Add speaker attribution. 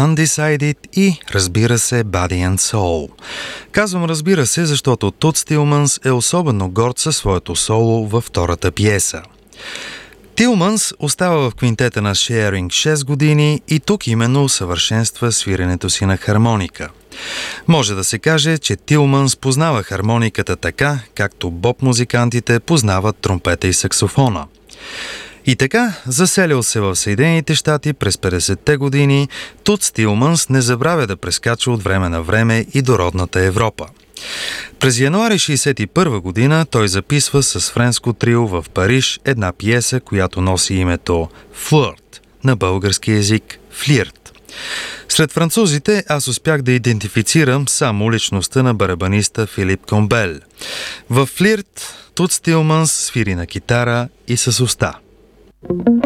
Speaker 1: Undecided и, разбира се, Body and Soul. Казвам разбира се, защото Тудс Тилманс е особено горд със своето соло във втората пиеса. Тилманс остава в квинтета на Sharing 6 години и тук именно усъвършенства свиренето си на хармоника. Може да се каже, че Тилманс познава хармониката така, както боб-музикантите познават тромпета и саксофона. И така, заселил се в Съединените щати през 50-те години, Тудс Тилманс не забравя да прескача от време на време и до родната Европа. През януари 1961 година той записва с френско трио в Париж една пиеса, която носи името «Флирт», на български език «Флирт». Сред французите аз успях да идентифицирам само личността на барабаниста Филип Комбел. В «Флирт» Тудс Тилманс свири на китара и с уста.